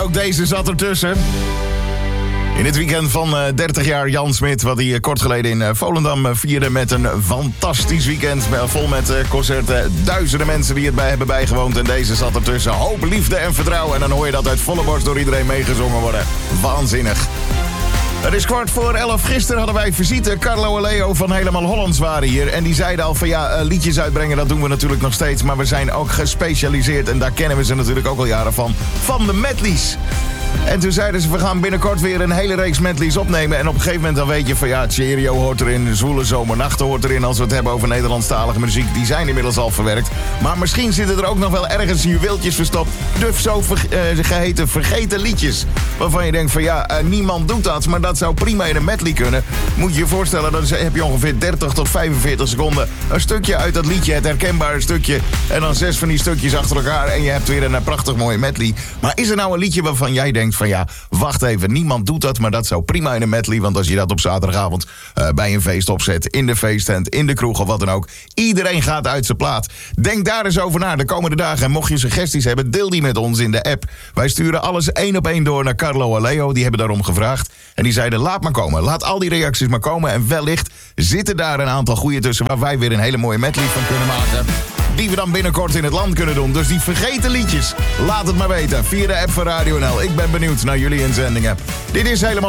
ook deze zat ertussen. In het weekend van 30 jaar Jan Smit, wat hij kort geleden in Volendam vierde met een fantastisch weekend. Vol met concerten, duizenden mensen die het bij hebben bijgewoond. En deze zat ertussen. Hoop, liefde en vertrouwen. En dan hoor je dat uit volle borst door iedereen meegezongen worden. Waanzinnig. Het is 11:15. Gisteren hadden wij visite. Carlo en Leo van Helemaal Hollands waren hier. En die zeiden al van liedjes uitbrengen, dat doen we natuurlijk nog steeds. Maar we zijn ook gespecialiseerd, en daar kennen we ze natuurlijk ook al jaren van de medleys. En toen zeiden ze, we gaan binnenkort weer een hele reeks medleys opnemen. En op een gegeven moment dan weet je van Cheerio hoort erin, Zwoele Zomernachten hoort erin. Als we het hebben over Nederlandstalige muziek, die zijn inmiddels al verwerkt. Maar misschien zitten er ook nog wel ergens juweeltjes verstopt. Zo geheten vergeten liedjes. Waarvan je denkt van niemand doet dat, maar dat zou prima in een medley kunnen. Moet je je voorstellen, dan heb je ongeveer 30 tot 45 seconden. Een stukje uit dat liedje, het herkenbare stukje. En dan 6 van die stukjes achter elkaar. En je hebt weer een prachtig mooie medley. Maar is er nou een liedje waarvan jij denkt van wacht even, niemand doet dat, maar dat zou prima in een medley, want als je dat op zaterdagavond bij een feest opzet, in de feesttent, in de kroeg of wat dan ook, iedereen gaat uit zijn plaat. Denk daar eens over na de komende dagen en mocht je suggesties hebben, deel die met ons in de app. Wij sturen alles 1 op 1 door naar Carlo en Leo, die hebben daarom gevraagd. En die zeiden, laat maar komen, laat al die reacties maar komen en wellicht zitten daar een aantal goeie tussen waar wij weer een hele mooie medley van kunnen maken. Die we dan binnenkort in het land kunnen doen. Dus die vergeten liedjes, laat het maar weten via de app van Radio NL. Ik ben benieuwd naar jullie inzendingen. Dit is Helemaal